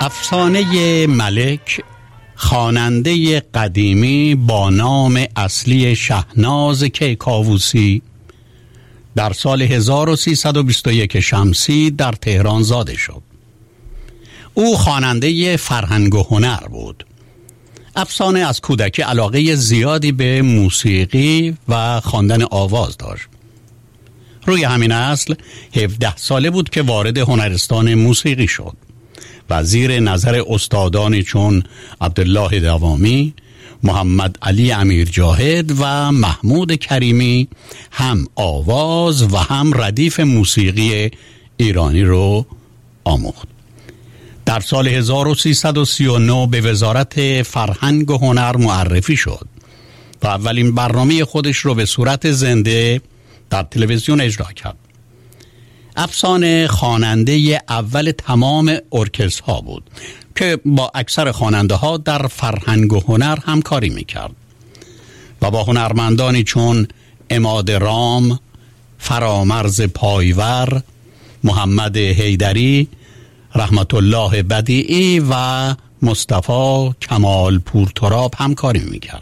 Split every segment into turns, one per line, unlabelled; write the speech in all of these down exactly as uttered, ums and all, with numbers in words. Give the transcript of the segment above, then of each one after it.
افسانه ملک، خواننده قدیمی با نام اصلی شهناز کیکاووسی، در سال هزار و سیصد و بیست و یک شمسی در تهران زاده شد. او خواننده فرهنگ و هنر بود. افسانه از کودکی علاقه زیادی به موسیقی و خواندن آواز داشت. روی همین اصل هفده ساله بود که وارد هنرستان موسیقی شد و زیر نظر استادانی چون عبدالله دوامی، محمد علی امیرجاهد و محمود کریمی هم آواز و هم ردیف موسیقی ایرانی رو آموخت. در سال هزار و سیصد و سی و نه به وزارت فرهنگ و هنر معرفی شد و اولین برنامه خودش رو به صورت زنده در تلویزیون اجرا کرد. افسانه خواننده اول تمام ارکسترها بود که با اکثر خواننده ها در فرهنگ و هنر همکاری میکرد و با هنرمندانی چون عماد رام، فرامرز پایور، محمد حیدری، رحمت الله بدیعی و مصطفی کمال پورتراب همکاری میکرد.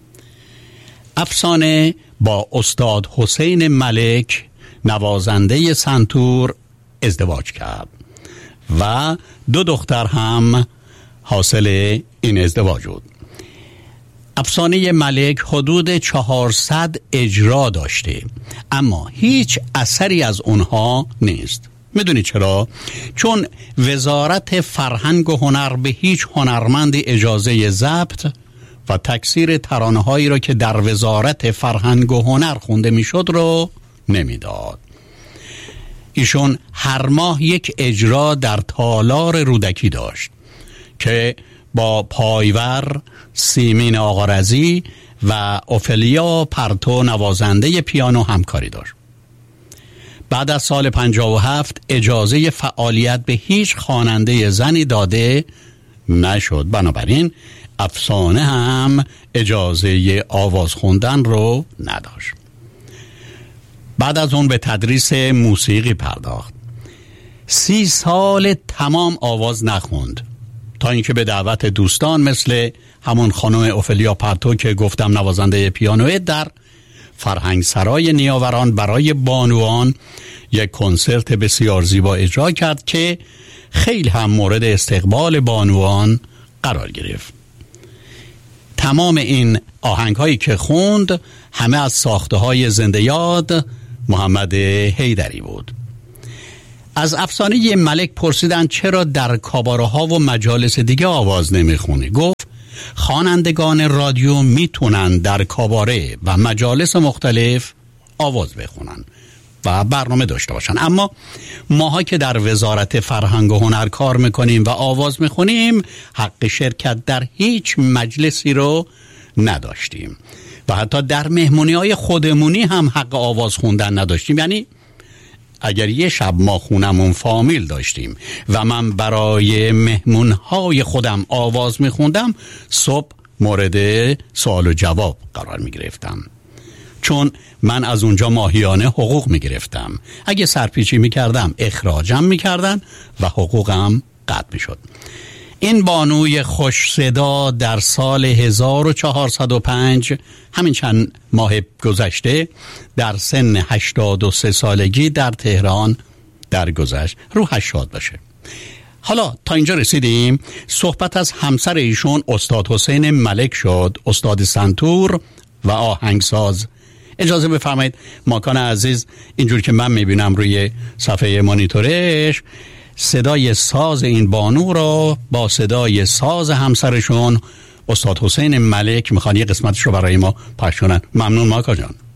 افسانه با استاد حسین ملک، نوازنده سنتور، ازدواج کرد و دو دختر هم حاصل این ازدواج بود. افسانه ملک حدود چهارصد اجرا داشته، اما هیچ اثری از اونها نیست. میدونی چرا؟ چون وزارت فرهنگ و هنر به هیچ هنرمندی اجازه ضبط و تکثیر ترانه هایی را که در وزارت فرهنگ و هنر خونده میشد رو نمیداد. ایشون هر ماه یک اجرا در تالار رودکی داشت که با پایور، سیمین آقارزی و اوفلیا پرتو نوازنده پیانو همکاری داشت. بعد از سال پنجاه و هفت اجازه فعالیت به هیچ خواننده زنی داده نشد، بنابراین افسانه هم اجازه آواز خوندن رو نداشت. بعد از اون به تدریس موسیقی پرداخت. سی سال تمام آواز نخوند تا اینکه به دعوت دوستان مثل همون خانم اوفلیا پرتو که گفتم نوازنده پیانو در فرهنگ سرای نیاوران برای بانوان یک کنسرت بسیار زیبا اجرا کرد که خیلی هم مورد استقبال بانوان قرار گرفت. تمام این آهنگ هایی که خوند همه از ساخته های زنده یاد محمد حیدری بود. از افسانه ملک پرسیدن چرا در کاباره ها و مجالس دیگه آواز نمیخونی؟ گفت خوانندگان رادیو میتونن در کاباره و مجالس مختلف آواز بخونن و برنامه داشته باشن، اما ماها که در وزارت فرهنگ و هنر کار میکنیم و آواز میخونیم حق شرکت در هیچ مجلسی رو نداشتیم و حتی در مهمونی های خودمونی هم حق آواز خوندن نداشتیم. یعنی اگر یه شب ما خونمون فامیل داشتیم و من برای مهمون های خودم آواز میخوندم، صبح مورد سوال و جواب قرار میگرفتم، چون من از اونجا ماهیانه حقوق میگرفتم. اگه سرپیچی میکردم اخراجم میکردن و حقوقم قطع میشد. این بانوی خوش صدا در سال هزار و چهارصد و پنج، همین چند ماه گذشته، در سن هشتاد و سه سالگی در تهران درگذشت. روحش شاد باشه. حالا تا اینجا رسیدیم. صحبت از همسر ایشون استاد حسین ملک شد، استاد سنتور و آهنگساز. اجازه بفرمایید ماکان عزیز، اینجور که من میبینم روی صفحه مانیتورش، صدای ساز این بانو را با صدای ساز همسرشون استاد حسین ملک میخوان یه قسمتش رو برای ما پخش کنن. ممنون ماکان جان.